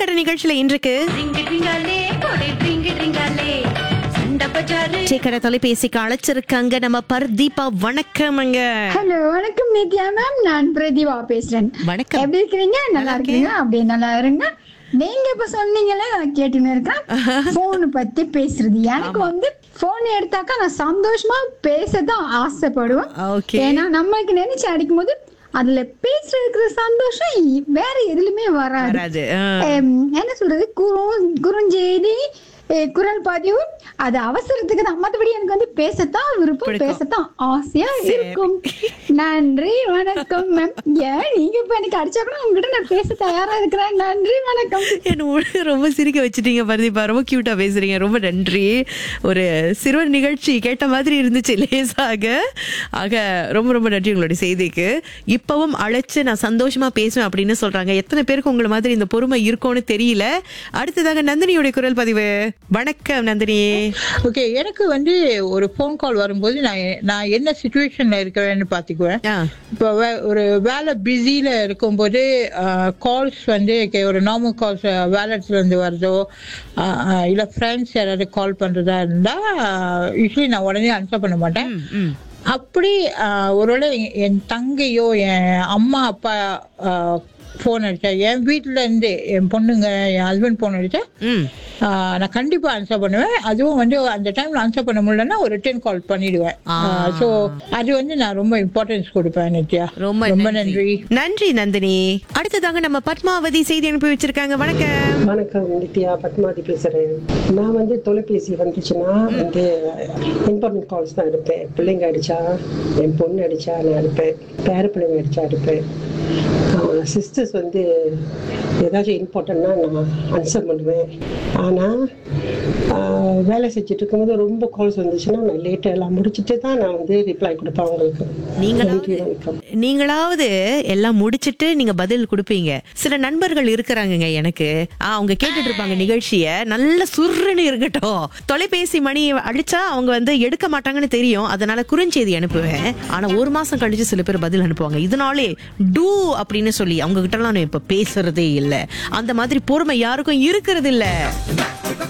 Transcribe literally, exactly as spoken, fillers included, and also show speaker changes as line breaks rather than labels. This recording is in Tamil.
கொழுக்கட்டை நிகழ்ச்சியில இன்றைக்கு சேக்கடை தொலைபேசிக்கு அழைச்சிருக்காங்க நம்ம பர்தீபா. வணக்கம்ங்க.
ஹலோ, வணக்கம் நித்யா மேம். நான் பிரதீபா பேசுறேன்.
வணக்கம்.
எப்படி இருக்கிறீங்க? நல்லா இருக்கீங்க? அப்படியே நல்லா இருங்க. நீங்க இப்ப சொன்னீங்களே, நான் கேட்டுன்னு இருக்கேன். போன் பத்தி பேசுறது எனக்கு வந்து போன் எடுத்தாக்கா நான் சந்தோஷமா பேசதான் ஆசைப்படுவேன். ஏன்னா நம்மளுக்கு நினைச்சு அடிக்கும் போது அதுல பேசுறதுக்கு சந்தோஷம் வேற எதுலயுமே வராது. என்ன சொல்றது, குறு குறுஞ்செய்தி குரல் பதிவு அது அவசரத்துக்கு தான். மற்றபடி எனக்கு வந்து பேசத்தான் விருப்பம், பேசத்தான் ஆசையா இருக்கும். நன்றி வணக்கம் மேம். ஏன் நீங்க இப்ப எனக்கு அடிச்சா கூட உங்ககிட்ட நான் பேச தயாரா இருக்கிறேன். நன்றி வணக்கம்.
என்ன ரொம்ப சிரிக்க வச்சுட்டீங்க பர்தீபா. ரொம்ப கியூட்டா பேசுறீங்க. ரொம்ப நன்றி. ஒரு சிறுவர் நிகழ்ச்சி கேட்ட மாதிரி இருந்துச்சு லேசாக. ஆக ரொம்ப ரொம்ப நன்றி உங்களுடைய செய்திக்கு. இப்பவும் அழைச்சு நான் சந்தோஷமா பேசுவேன் அப்படின்னு சொல்றாங்க. எத்தனை பேருக்கு உங்களை மாதிரி இந்த பொறுமை இருக்கும்னு தெரியல. அடுத்ததாக நந்தினியுடைய குரல் பதிவு. வணக்கம் நந்தினி.
ஓகே, எனக்கு வந்து ஒரு போன் கால் வரும்போது நான் நான் என்ன சிச்சுவேஷன்ல இருக்கிறேன்னு பாத்துக்குவேன். இப்போ ஒரு வேலை பிஸியில இருக்கும்போது கால்ஸ் வந்து ஒரு நார்மல் கால்ஸ் வேலட்ஸ்ல இருந்து வருதோ இல்ல ஃப்ரெண்ட்ஸ் யாராவது கால் பண்றதா இருந்தா யூஸ்வலி நான் உடனே ஆன்சர் பண்ண மாட்டேன். அப்படி ஒருவேளை என் தங்கையோ என் அம்மா அப்பா போன் அடிச்சா, என் வீட்டுல இருந்து என் பொண்ணுங்க என் ஹஸ்பண்ட் போன் அடிச்சா நான் கண்டிப்பா ஆன்சர் பண்ணுவேன். அதுவும் வந்து அந்த டைம்ல ஆன்சர் பண்ண முடியலன்னா ஒரு ரிட்டர்ன் கால் பண்ணிடுவேன். சோ அது வந்து நான் ரொம்ப இம்பார்ட்டன்ஸ் கொடுப்பேன் நித்யா.
ரொம்ப ரொம்ப நன்றி. நன்றி நந்தினி. அடுத்ததாக நம்ம பத்மாவதி செய்தி அனுப்பி வச்சிருக்காங்க. வணக்கம்.
வணக்கம் நித்யா, பத்மாவதி பேசுறேன். நான் வந்து தொலைபேசி வந்துச்சுன்னா வந்து இம்பார்ட்டன்ட் கால்ஸ் தான் எடுப்பேன். பிள்ளைங்க அடிச்சா, என் பொண்ணு அடிச்சா நான் எடுப்பேன். பேர பிள்ளைங்க அடிச்சா எடுப்பேன். சிஸ்டர்ஸ் வந்து ஏதாச்சும் இம்பார்ட்டன்னா நான் ஆன்சர் பண்ணுவேன். ஆனால் வேலை செஞ்சுட்டு இருக்கும்போது ரொம்ப கால்ஸ் வந்துச்சுன்னா நான் லேட்டாக எல்லாம் முடிச்சுட்டு தான் நான் வந்து ரிப்ளை கொடுப்பேன் அவங்களுக்கு.
நீங்களாவது எல்லாம் முடிச்சுட்டு நீங்க பதில் கொடுப்பீங்க. சில நண்பர்கள் இருக்கிறாங்க எனக்கு, அவங்க கேட்டுட்டு இருப்பாங்க நிகழ்ச்சிய, நல்ல சுருன்னு இருக்கட்டும், தொலைபேசி மணி அடிச்சா அவங்க வந்து எடுக்க மாட்டாங்கன்னு தெரியும், அதனால குறுஞ்செய்தி அனுப்புவேன். ஆனா ஒரு மாசம் கழிச்சு சில பேர் பதில் அனுப்புவாங்க. இதனாலே டூ அப்படின்னு சொல்லி அவங்க கிட்ட எல்லாம் இப்ப பேசுறதே இல்லை. அந்த மாதிரி பொறுமை யாருக்கும் இருக்கிறது இல்ல.